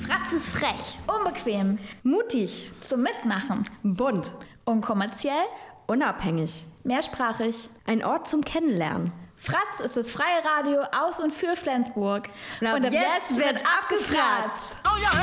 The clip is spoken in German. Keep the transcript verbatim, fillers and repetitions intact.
Fratz ist frech, unbequem, mutig, zum Mitmachen, bunt, unkommerziell, unabhängig, mehrsprachig. ein Ort zum Kennenlernen. Fratz ist das freie Radio aus und für Flensburg. Und ab, und ab jetzt, jetzt wird abgefratzt. Oh ja,